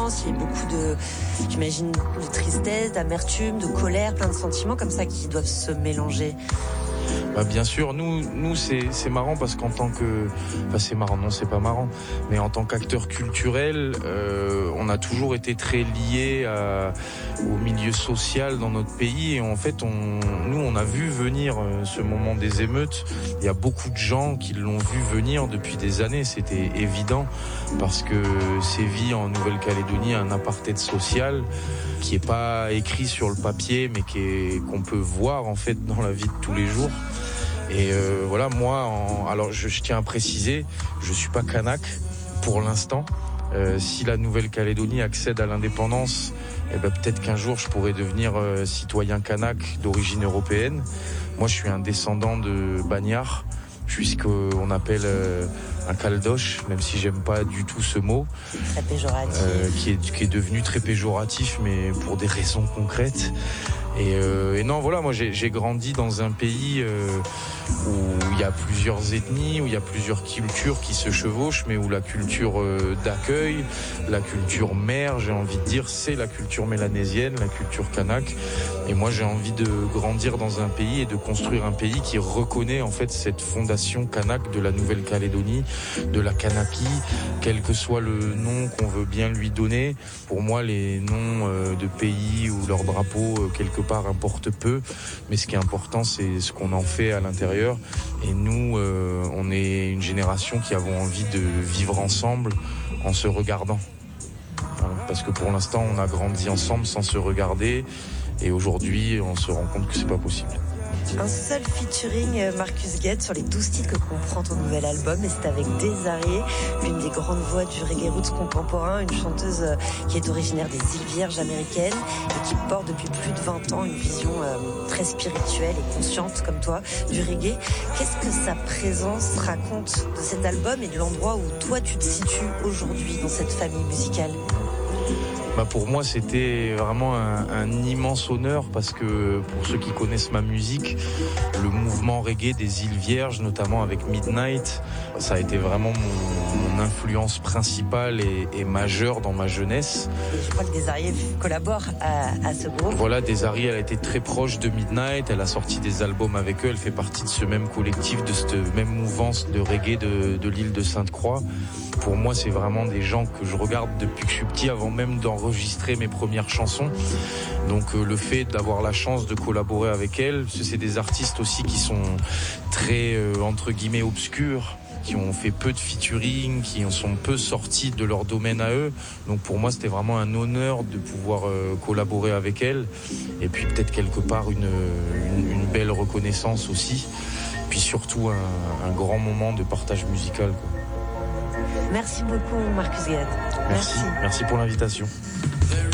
violence, il y a beaucoup j'imagine, de tristesse, d'amertume, de colère, plein de sentiments comme ça qui doivent se mélanger. Bien sûr, nous c'est marrant parce qu'en tant que, c'est marrant, non c'est pas marrant, mais en tant qu'acteur culturel, on a toujours été très liés au milieu social dans notre pays et en fait on a vu venir ce moment des émeutes. Il y a beaucoup de gens qui l'ont vu venir depuis des années, c'était évident parce que sévit en Nouvelle-Calédonie un apartheid social qui est pas écrit sur le papier mais qu'on peut voir en fait dans la vie de tous les jours. Et voilà, moi, alors je tiens à préciser, je suis pas kanak pour l'instant. Si la Nouvelle-Calédonie accède à l'indépendance, peut-être qu'un jour je pourrais devenir citoyen kanak d'origine européenne. Moi, je suis un descendant de Bagnard. Je suis ce qu'on appelle un caldoche, même si j'aime pas du tout ce mot. Très péjoratif. Qui est devenu très péjoratif, mais pour des raisons concrètes. Et non, voilà, moi j'ai grandi dans un pays où il y a plusieurs ethnies, où il y a plusieurs cultures qui se chevauchent, mais où la culture d'accueil, la culture mère, j'ai envie de dire, c'est la culture mélanésienne, la culture kanak. Et moi j'ai envie de grandir dans un pays et de construire un pays qui reconnaît en fait cette fondation kanak de la Nouvelle-Calédonie, de la Kanaky, quel que soit le nom qu'on veut bien lui donner. Pour moi, les noms de pays ou leurs drapeaux, quelque part, importent peu. Mais ce qui est important, c'est ce qu'on en fait à l'intérieur. Et nous, on est une génération qui avons envie de vivre ensemble en se regardant. Parce que pour l'instant, on a grandi ensemble sans se regarder. Et aujourd'hui, on se rend compte que c'est pas possible. Un seul featuring Marcus Gued sur les 12 titres que comprend ton nouvel album, et c'est avec Désirée, l'une des grandes voix du reggae roots contemporain, une chanteuse qui est originaire des îles Vierges américaines et qui porte depuis plus de 20 ans une vision très spirituelle et consciente comme toi du reggae. Qu'est-ce que sa présence raconte de cet album et de l'endroit où toi tu te situes aujourd'hui dans cette famille musicale? Pour moi, c'était vraiment un immense honneur parce que pour ceux qui connaissent ma musique, le mouvement reggae des îles Vierges, notamment avec Midnight, ça a été vraiment mon influence principale et majeure dans ma jeunesse. Je crois que Désirée collabore à ce groupe. Voilà, Désirée, elle a été très proche de Midnight, elle a sorti des albums avec eux, elle fait partie de ce même collectif, de cette même mouvance de reggae de l'île de Sainte-Croix. Pour moi, c'est vraiment des gens que je regarde depuis que je suis petit, avant même d'enregistrer mes premières chansons. Donc le fait d'avoir la chance de collaborer avec elles, c'est des artistes aussi qui sont très, entre guillemets, obscurs, qui ont fait peu de featuring, qui en sont peu sortis de leur domaine à eux. Donc pour moi, c'était vraiment un honneur de pouvoir collaborer avec elles. Et puis peut-être quelque part une belle reconnaissance aussi. Puis surtout un grand moment de partage musical, quoi. Merci beaucoup Marcus Gued. Merci pour l'invitation.